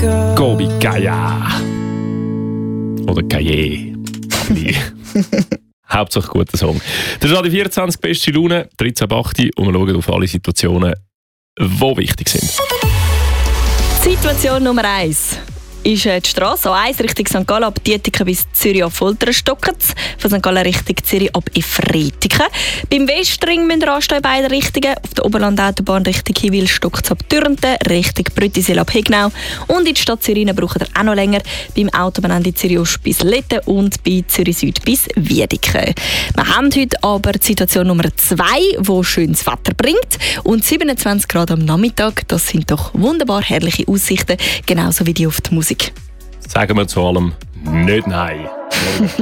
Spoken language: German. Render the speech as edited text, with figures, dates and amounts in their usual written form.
Gobi Gaia. Oder Gaie. Hauptsache guter Song. Das ist die 24 beste Laune, 13.8 und wir schauen auf alle Situationen, die wichtig sind. Situation Nummer 1 ist die Strasse A1 Richtung St. Gallen ab Dietiken bis Zürich auf Folteren-Stockert. Von St. Gallen Richtung Zürich ab Efretiken. Beim Westring müsst ihr anstehen in beiden Richtungen. Auf der Oberland-Autobahn Richtung Hiwil stockt es ab Dürnten, Richtung Brüttisel ab Hegnau. Und in die Stadt Zürich braucht ihr auch noch länger. Beim Autobahnende Zürich-Ost bis Letten und bei Zürich-Süd bis Wiedeke. Wir haben heute aber die Situation Nummer 2, die schönes Wetter bringt. Und 27 Grad am Nachmittag, das sind doch wunderbar herrliche Aussichten, genauso wie die auf die Musik. Sagen wir zu allem nicht nein.